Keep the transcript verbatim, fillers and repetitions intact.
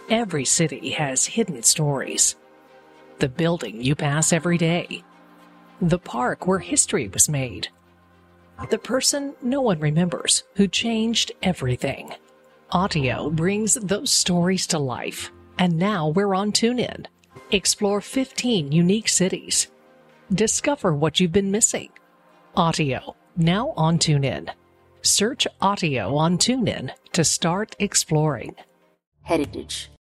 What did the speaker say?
Every city has hidden stories. The building you pass every day. The park where history was made. The person no one remembers who changed everything. Audio brings those stories to life. And now we're on TuneIn. Explore fifteen unique cities. Discover what you've been missing. Audio, now on TuneIn. Search Audio on TuneIn to start exploring. Heritage.